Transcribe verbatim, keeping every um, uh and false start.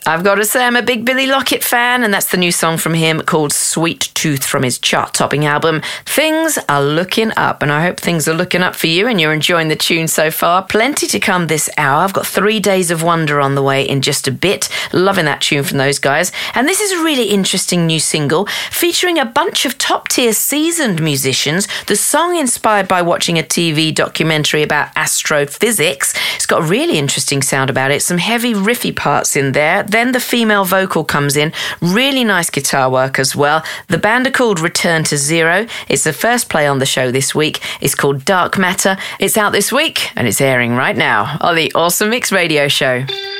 I've got to say I'm a big Billy Lockett fan, and that's the new song from him called Sweet Tooth from his chart-topping album. Things are looking up, and I hope things are looking up for you and you're enjoying the tune so far. Plenty to come this hour. I've got Three Days of Wonder on the way in just a bit. Loving that tune from those guys. And this is a really interesting new single featuring a bunch of top-tier seasoned musicians. The song inspired by watching a T V documentary about astrophysics. It's got a really interesting sound about it. Some heavy riffy parts in there. Then the female vocal comes in. Really nice guitar work as well. The band are called Return to Zero. It's the first play on the show this week. It's called Dark Matter. It's out this week and it's airing right now on the Awesome Mix Radio Show.